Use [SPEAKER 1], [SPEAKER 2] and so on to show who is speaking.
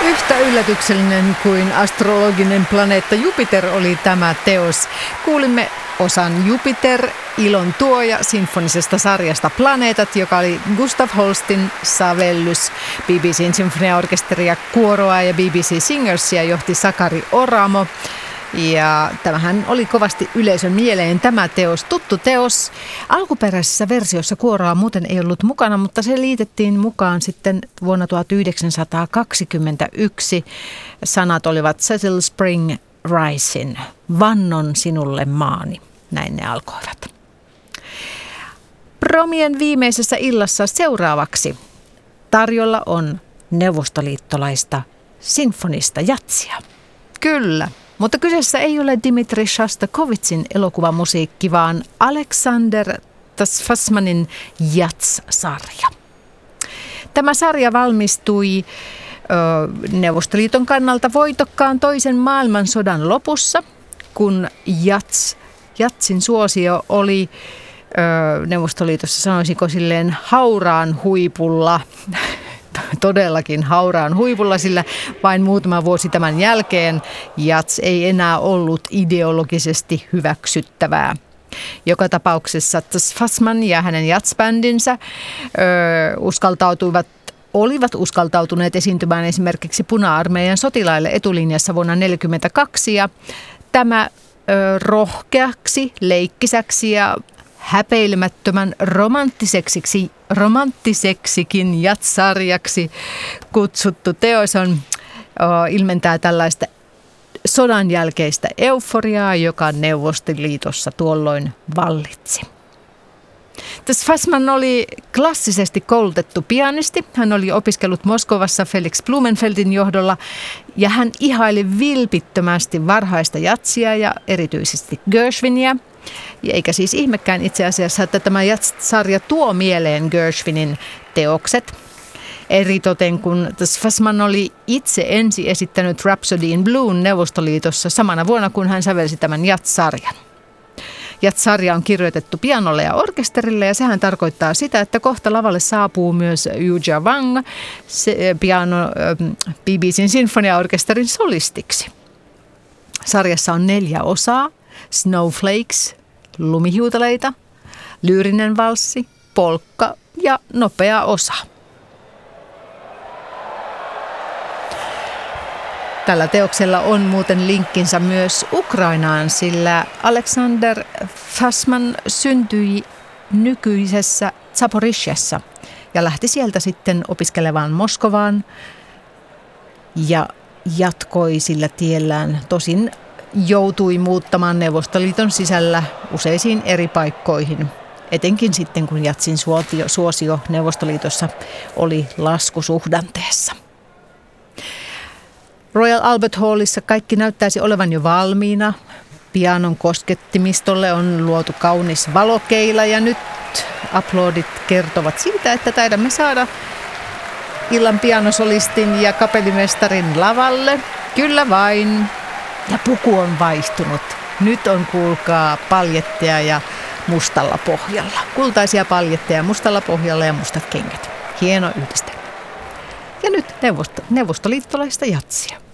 [SPEAKER 1] Yhtä yllätyksellinen kuin astrologinen planeetta Jupiter oli tämä teos. Kuulimme osan Jupiter, ilon tuoja sinfonisesta sarjasta Planeetat, joka oli Gustav Holstin sävellys. BBC:n sinfoniaorkesteria, kuoroa ja BBC Singersia johti Sakari Oramo. Ja tämähän oli kovasti yleisön mieleen tämä teos, tuttu teos. Alkuperäisessä versiossa kuoroa muuten ei ollut mukana, mutta se liitettiin mukaan sitten vuonna 1921. Sanat olivat Cecil Spring Rising, vannon sinulle maani. Näin ne alkoivat. Promien viimeisessä illassa seuraavaksi tarjolla on neuvostoliittolaista sinfonista jatsia. Kyllä. Mutta kyseessä ei ole Dmitri Shostakovich'n elokuvamusiikki, vaan Alexander Tasfasmanin Jats-sarja. Tämä sarja valmistui Neuvostoliiton kannalta voitokkaan toisen maailmansodan lopussa, kun jatsin suosio oli Neuvostoliitossa, sanoisinko silleen, hauraan huipulla. Todellakin hauraan huipulla, sillä vain muutama vuosi tämän jälkeen jats ei enää ollut ideologisesti hyväksyttävää. Joka tapauksessa Fassman ja hänen jatsbändinsä olivat uskaltautuneet esiintymään esimerkiksi Puna-armeijan sotilaille etulinjassa vuonna 1942 ja tämä rohkeaksi, leikkisäksi ja häpeilemättömän romanttiseksikin jats-sarjaksi kutsuttu teos ilmentää tällaista sodan jälkeistä euforiaa, joka Neuvostoliitossa tuolloin vallitsi. Fassman oli klassisesti koulutettu pianisti. Hän oli opiskellut Moskovassa Felix Blumenfeldin johdolla ja hän ihaili vilpittömästi varhaista jatsia ja erityisesti Gershwinia. Eikä siis ihmekään itse asiassa, että tämä jats-sarja tuo mieleen Gershwinin teokset. Eritoten kun Fassman oli itse ensi esittänyt Rhapsody in Blue Neuvostoliitossa samana vuonna, kun hän sävelsi tämän jats-sarjan. Jats-sarja on kirjoitettu pianolle ja orkesterille ja sehän tarkoittaa sitä, että kohta lavalle saapuu myös Yuja Wang BBC:n sinfoniaorkesterin solistiksi. Sarjassa on 4 osaa: Snowflakes, lumihiutaleita, lyyrinen valssi, polkka ja nopea osa. Tällä teoksella on muuten linkkinsä myös Ukrainaan, sillä Alexander Fassman syntyi nykyisessä Zaporizhzhassa ja lähti sieltä sitten opiskelemaan Moskovaan ja jatkoi sillä tiellään. Tosin joutui muuttamaan Neuvostoliiton sisällä useisiin eri paikkoihin, etenkin sitten kun jatsin suosio Neuvostoliitossa oli laskusuhdanteessa. Royal Albert Hallissa kaikki näyttäisi olevan jo valmiina. Pianon koskettimistolle on luotu kaunis valokeila ja nyt aplodit kertovat siitä, että taidamme saada illan pianosolistin ja kapellimestarin lavalle. Kyllä vain. Ja puku on vaihtunut. Nyt on, kuulkaa, paljetteja ja mustalla pohjalla. Kultaisia paljetteja mustalla pohjalla ja mustat kengät. Hieno yhdistelmä. Ja nyt neuvostoliittolaista jatsia.